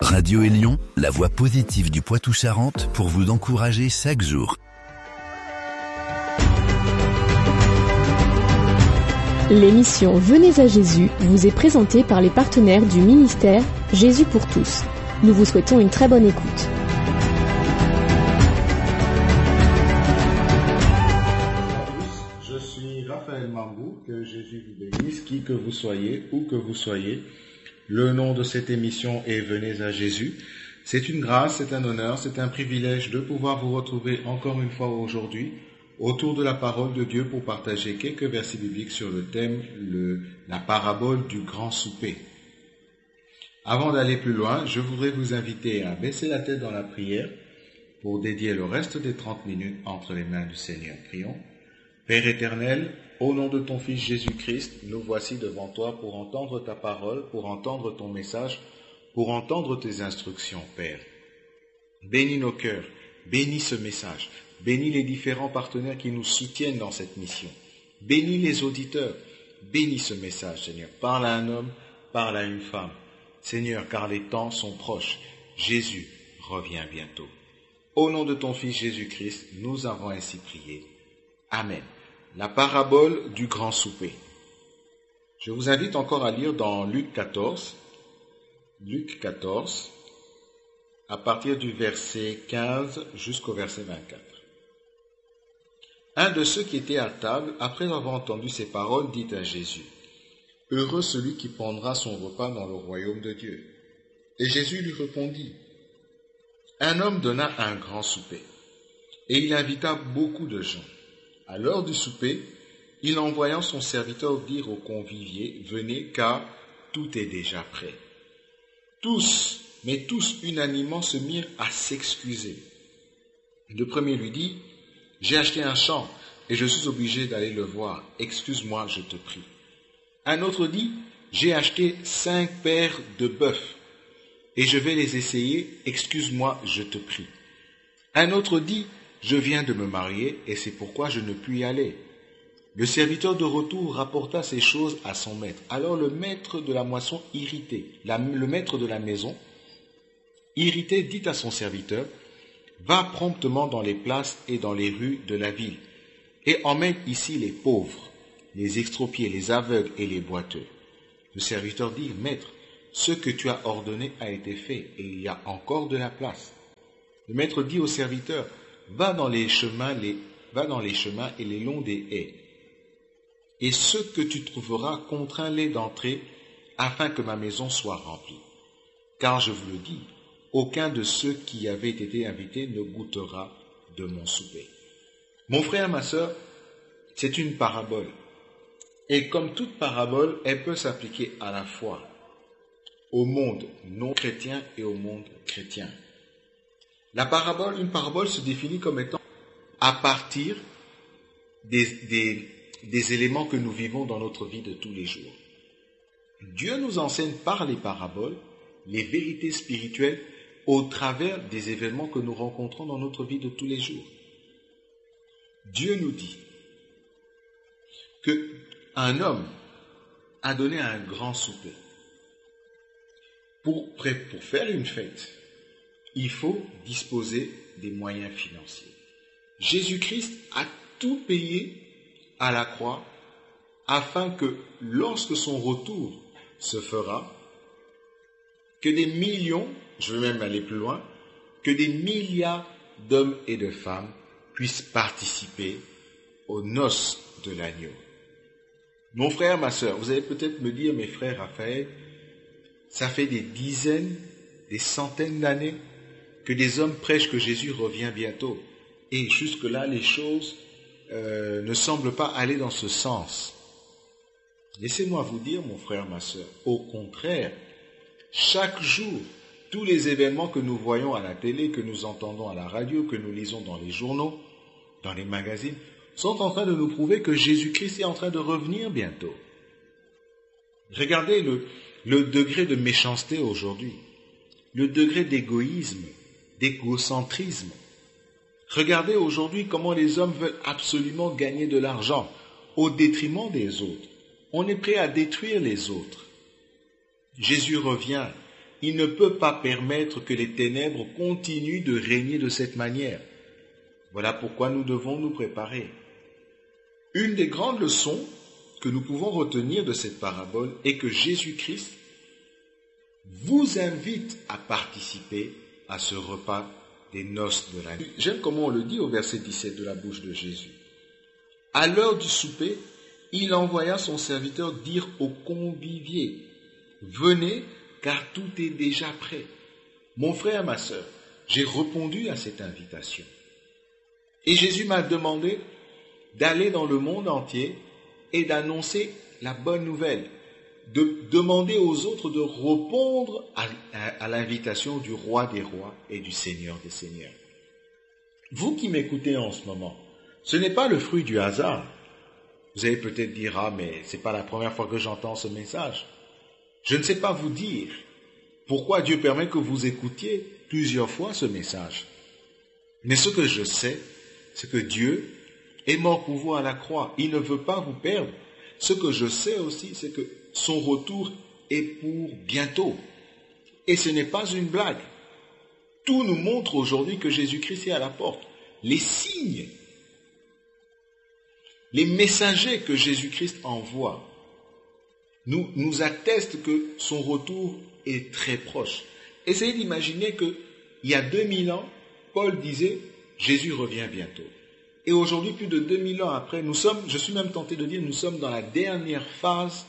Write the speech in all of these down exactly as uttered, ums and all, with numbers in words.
Radio Élion, la voix positive du Poitou-Charentes pour vous encourager chaque jour. L'émission Venez à Jésus vous est présentée par les partenaires du ministère Jésus pour tous. Nous vous souhaitons une très bonne écoute. Je suis Raphaël Mambou, que Jésus vous bénisse, qui que vous soyez, où que vous soyez. Le nom de cette émission est Venez à Jésus. C'est une grâce, c'est un honneur, c'est un privilège de pouvoir vous retrouver encore une fois aujourd'hui autour de la parole de Dieu pour partager quelques versets bibliques sur le thème, le, la parabole du grand souper. Avant d'aller plus loin, je voudrais vous inviter à baisser la tête dans la prière pour dédier le reste des trente minutes entre les mains du Seigneur. Prions. Père éternel, au nom de ton Fils Jésus-Christ, nous voici devant toi pour entendre ta parole, pour entendre ton message, pour entendre tes instructions, Père. Bénis nos cœurs, bénis ce message, bénis les différents partenaires qui nous soutiennent dans cette mission. Bénis les auditeurs, bénis ce message, Seigneur. Parle à un homme, parle à une femme. Seigneur, car les temps sont proches. Jésus revient bientôt. Au nom de ton Fils Jésus-Christ, nous avons ainsi prié. Amen. La parabole du grand souper. Je vous invite encore à lire dans Luc quatorze, Luc quatorze, à partir du verset quinze jusqu'au verset vingt-quatre. Un de ceux qui étaient à table, après avoir entendu ces paroles, dit à Jésus, « Heureux celui qui prendra son repas dans le royaume de Dieu. » Et Jésus lui répondit, « Un homme donna un grand souper, et il invita beaucoup de gens. À l'heure du souper, il envoya son serviteur dire aux conviviers, « Venez, car tout est déjà prêt. » Tous, mais tous unanimement se mirent à s'excuser. Le premier lui dit, « J'ai acheté un champ et je suis obligé d'aller le voir. Excuse-moi, je te prie. » Un autre dit, « J'ai acheté cinq paires de bœufs et je vais les essayer. Excuse-moi, je te prie. » Un autre dit, « Je viens de me marier et c'est pourquoi je ne puis y aller. » Le serviteur de retour rapporta ces choses à son maître. Alors le maître de la moisson irrité, la, le maître de la maison, irrité, dit à son serviteur, « Va promptement dans les places et dans les rues de la ville et emmène ici les pauvres, les extropiés, les aveugles et les boiteux. » Le serviteur dit, « Maître, ce que tu as ordonné a été fait et il y a encore de la place. » Le maître dit au serviteur, « Va dans les chemins, les, va dans les chemins et les longs des haies, et ceux que tu trouveras, contrains-les d'entrer, afin que ma maison soit remplie. Car je vous le dis, aucun de ceux qui avaient été invités ne goûtera de mon souper. » Mon frère, ma sœur, c'est une parabole. Et comme toute parabole, elle peut s'appliquer à la fois au monde non chrétien et au monde chrétien. La parabole, une parabole se définit comme étant à partir des, des, des éléments que nous vivons dans notre vie de tous les jours. Dieu nous enseigne par les paraboles les vérités spirituelles au travers des événements que nous rencontrons dans notre vie de tous les jours. Dieu nous dit qu'un homme a donné un grand souper. Pour, pour faire une fête, il faut disposer des moyens financiers. Jésus-Christ a tout payé à la croix afin que lorsque son retour se fera, que des millions, je vais même aller plus loin, que des milliards d'hommes et de femmes puissent participer aux noces de l'agneau. Mon frère, ma sœur, vous allez peut-être me dire, mes frères Raphaël, ça fait des dizaines, des centaines d'années que des hommes prêchent que Jésus revient bientôt. Et jusque-là, les choses euh, ne semblent pas aller dans ce sens. Laissez-moi vous dire, mon frère, ma sœur, au contraire, chaque jour, tous les événements que nous voyons à la télé, que nous entendons à la radio, que nous lisons dans les journaux, dans les magazines, sont en train de nous prouver que Jésus-Christ est en train de revenir bientôt. Regardez le, le degré de méchanceté aujourd'hui, le degré d'égoïsme, d'égocentrisme. Regardez aujourd'hui comment les hommes veulent absolument gagner de l'argent au détriment des autres. On est prêt à détruire les autres. Jésus revient il ne peut pas permettre que les ténèbres continuent de régner de cette manière. Voilà pourquoi nous devons nous préparer. Une des grandes leçons que nous pouvons retenir de cette parabole est que Jésus-Christ vous invite à participer à ce repas des noces de la vie. J'aime comment on le dit au verset dix-sept de la bouche de Jésus. À l'heure du souper, il envoya son serviteur dire aux conviviers, « Venez, car tout est déjà prêt. » Mon frère, ma sœur, j'ai répondu à cette invitation. Et Jésus m'a demandé d'aller dans le monde entier et d'annoncer la bonne nouvelle, de demander aux autres de répondre à, à, à l'invitation du roi des rois et du Seigneur des seigneurs. Vous qui m'écoutez en ce moment, ce n'est pas le fruit du hasard. Vous allez peut-être dire, ah, mais c'est pas la première fois que j'entends ce message. Je ne sais pas vous dire pourquoi Dieu permet que vous écoutiez plusieurs fois ce message. Mais ce que je sais, c'est que Dieu est mort pour vous à la croix. Il ne veut pas vous perdre. Ce que je sais aussi, c'est que son retour est pour bientôt. Et ce n'est pas une blague. Tout nous montre aujourd'hui que Jésus-Christ est à la porte. Les signes, les messagers que Jésus-Christ envoie, nous, nous attestent que son retour est très proche. Essayez d'imaginer qu'il y a deux mille ans, Paul disait « Jésus revient bientôt ». Et aujourd'hui, plus de deux mille ans après, nous sommes, je suis même tenté de dire, nous sommes dans la dernière phase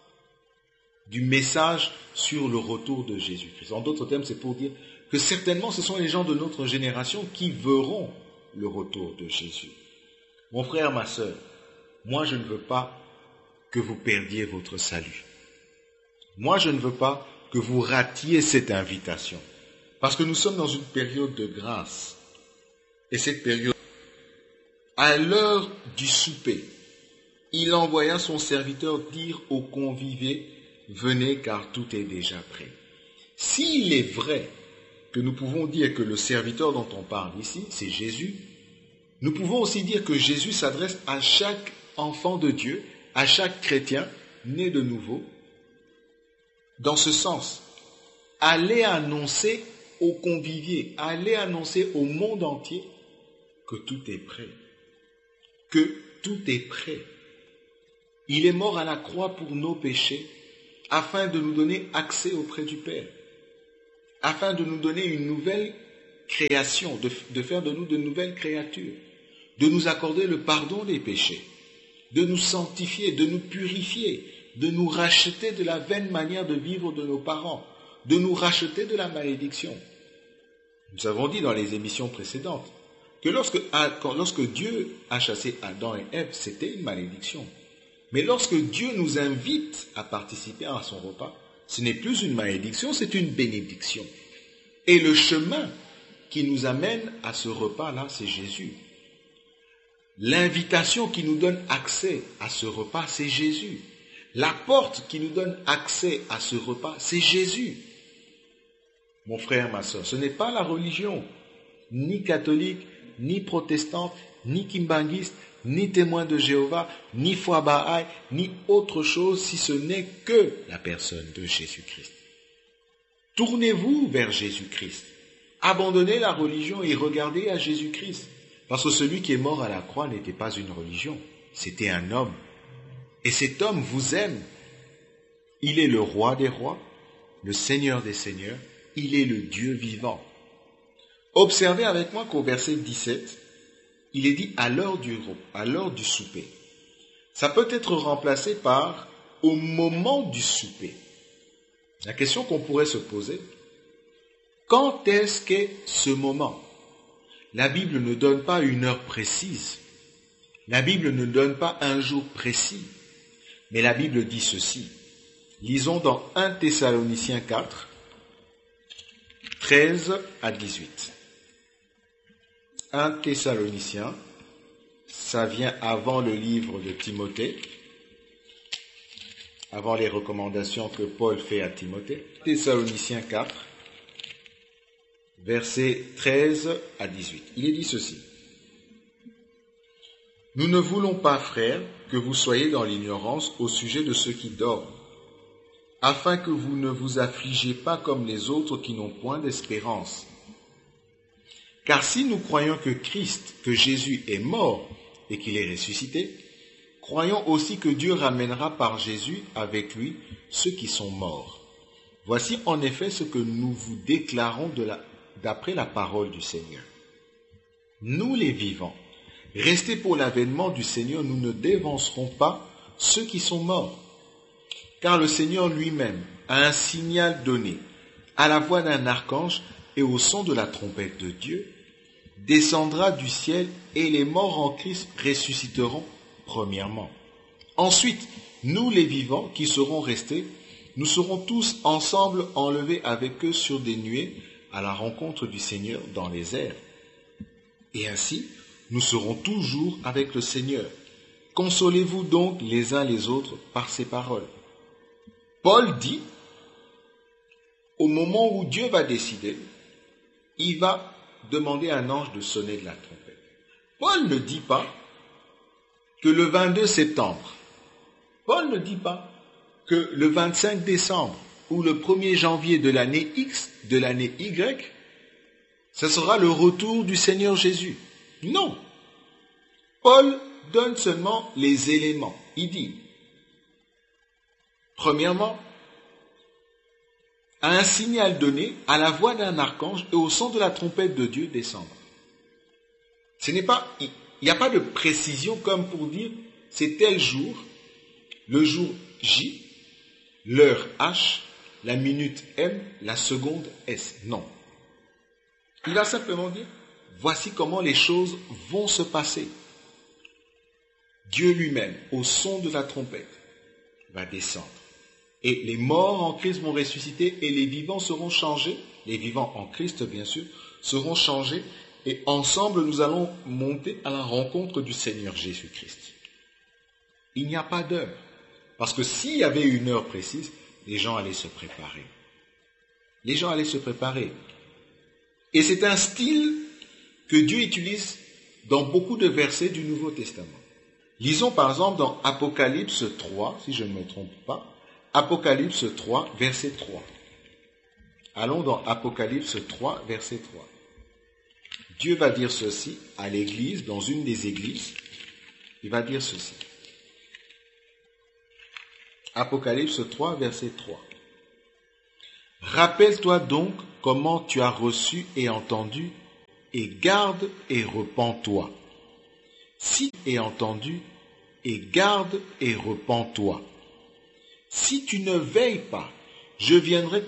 du message sur le retour de Jésus-Christ. En d'autres termes, c'est pour dire que certainement ce sont les gens de notre génération qui verront le retour de Jésus. Mon frère, ma sœur, moi je ne veux pas que vous perdiez votre salut. Moi je ne veux pas que vous ratiez cette invitation. Parce que nous sommes dans une période de grâce. Et cette période, à l'heure du souper, il envoya son serviteur dire aux conviviés, « Venez car tout est déjà prêt. » S'il est vrai que nous pouvons dire que le serviteur dont on parle ici, c'est Jésus, nous pouvons aussi dire que Jésus s'adresse à chaque enfant de Dieu, à chaque chrétien né de nouveau. Dans ce sens, allez annoncer aux conviviés, allez annoncer au monde entier que tout est prêt. Que tout est prêt. Il est mort à la croix pour nos péchés, afin de nous donner accès auprès du Père, afin de nous donner une nouvelle création, de, de faire de nous de nouvelles créatures, de nous accorder le pardon des péchés, de nous sanctifier, de nous purifier, de nous racheter de la vaine manière de vivre de nos parents, de nous racheter de la malédiction. Nous avons dit dans les émissions précédentes que lorsque, lorsque Dieu a chassé Adam et Ève, c'était une malédiction. Mais lorsque Dieu nous invite à participer à son repas, ce n'est plus une malédiction, c'est une bénédiction. Et le chemin qui nous amène à ce repas-là, c'est Jésus. L'invitation qui nous donne accès à ce repas, c'est Jésus. La porte qui nous donne accès à ce repas, c'est Jésus. Mon frère, ma soeur, ce n'est pas la religion, ni catholique, ni protestante, ni kimbanguiste, ni témoin de Jéhovah, ni foi Bahaï, ni autre chose, si ce n'est que la personne de Jésus-Christ. Tournez-vous vers Jésus-Christ. Abandonnez la religion et regardez à Jésus-Christ. Parce que celui qui est mort à la croix n'était pas une religion, c'était un homme. Et cet homme vous aime. Il est le roi des rois, le Seigneur des seigneurs, il est le Dieu vivant. Observez avec moi qu'au verset dix-sept, il est dit à l'heure du, à l'heure du souper. Ça peut être remplacé par au moment du souper. La question qu'on pourrait se poser, quand est-ce qu'est ce moment? La Bible ne donne pas une heure précise. La Bible ne donne pas un jour précis. Mais la Bible dit ceci. Lisons dans un Thessaloniciens quatre, treize à dix-huit. un Thessaloniciens, ça vient avant le livre de Timothée, avant les recommandations que Paul fait à Timothée. Thessaloniciens quatre, versets treize à dix-huit. Il est dit ceci. Nous ne voulons pas, frères, que vous soyez dans l'ignorance au sujet de ceux qui dorment, afin que vous ne vous affligiez pas comme les autres qui n'ont point d'espérance. Car si nous croyons que Christ, que Jésus est mort et qu'il est ressuscité, croyons aussi que Dieu ramènera par Jésus avec lui ceux qui sont morts. Voici en effet ce que nous vous déclarons de la, d'après la parole du Seigneur. Nous les vivants, restés pour l'avènement du Seigneur, nous ne dévancerons pas ceux qui sont morts. Car le Seigneur lui-même a un signal donné, à la voix d'un archange et au son de la trompette de Dieu, descendra du ciel et les morts en Christ ressusciteront premièrement. Ensuite, nous les vivants qui serons restés, nous serons tous ensemble enlevés avec eux sur des nuées à la rencontre du Seigneur dans les airs. Et ainsi, nous serons toujours avec le Seigneur. Consolez-vous donc les uns les autres par ces paroles. Paul dit, au moment où Dieu va décider, il va demander à un ange de sonner de la trompette. Paul ne dit pas que le vingt-deux septembre, Paul ne dit pas que le vingt-cinq décembre ou le premier janvier de l'année X, de l'année Y, ce sera le retour du Seigneur Jésus. Non. Paul donne seulement les éléments. Il dit, premièrement, à un signal donné, à la voix d'un archange et au son de la trompette de Dieu descendre. Ce n'est pas, il n'y a pas de précision comme pour dire c'est tel jour, le jour J, l'heure H, la minute M, la seconde S. Non. Il va simplement dire voici comment les choses vont se passer. Dieu lui-même, au son de la trompette, va descendre. Et les morts en Christ vont ressusciter et les vivants seront changés, les vivants en Christ bien sûr, seront changés et ensemble nous allons monter à la rencontre du Seigneur Jésus-Christ. Il n'y a pas d'heure, parce que s'il y avait une heure précise, les gens allaient se préparer. Les gens allaient se préparer. Et c'est un style que Dieu utilise dans beaucoup de versets du Nouveau Testament. Lisons par exemple dans Apocalypse trois, si je ne me trompe pas, Apocalypse trois, verset trois. Allons dans Apocalypse trois, verset trois. Dieu va dire ceci à l'église, dans une des églises. Il va dire ceci. Apocalypse trois, verset trois. Rappelle-toi donc comment tu as reçu et entendu, et garde et repens-toi. Si tu as entendu, et garde et repens-toi. Si tu ne veilles pas, je viendrai